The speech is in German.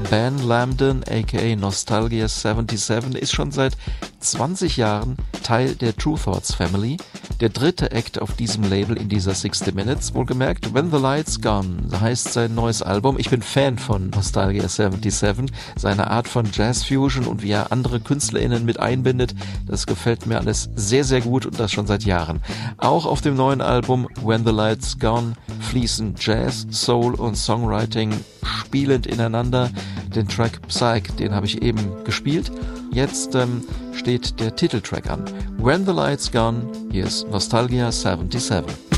Ben Lambden aka Nostalgia 77 ist schon seit 20 Jahren Teil der Tru Thoughts Family. Der dritte Act auf diesem Label in dieser 60 Minutes. Wohlgemerkt, When the Lights Gone heißt sein neues Album. Ich bin Fan von Nostalgia 77, seine Art von Jazz-Fusion und wie er andere KünstlerInnen mit einbindet. Das gefällt mir alles sehr, sehr gut und das schon seit Jahren. Auch auf dem neuen Album When the Lights Gone fließen Jazz, Soul und Songwriting spielend ineinander. Den Track Psych, den habe ich eben gespielt. Jetzt steht der Titeltrack an. When the Lights Gone, hier ist Nostalgia 77.